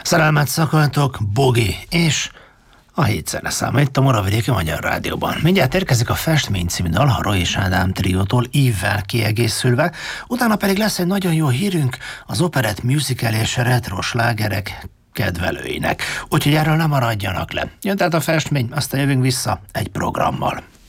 Szerelmet szakoltok, Bogi és a hét zeneszáma itt a Moravidéki Magyar Rádióban. Mindjárt érkezik a Festmény című dal a Roy és Ádám triótól ívvel kiegészülve, utána pedig lesz egy nagyon jó hírünk az operett musical és retro slágerek kedvelőinek. Úgyhogy erről nem maradjanak le. Jön tehát a Festmény, aztán jövünk vissza egy programmal.